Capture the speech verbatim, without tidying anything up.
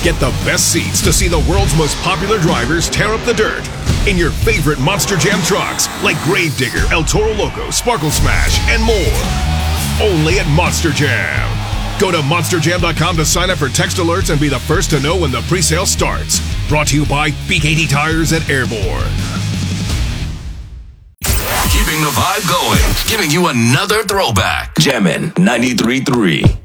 Get the best seats to see the world's most popular drivers tear up the dirt in your favorite Monster Jam trucks like Gravedigger, El Toro Loco, Sparkle Smash, and more. Only at Monster Jam. Go to monster jam dot com to sign up for text alerts and be the first to know when the pre-sale starts. Brought to you by B K T Tires at Airborne. Keeping the vibe going, giving you another throwback. Jammin' ninety-three point three.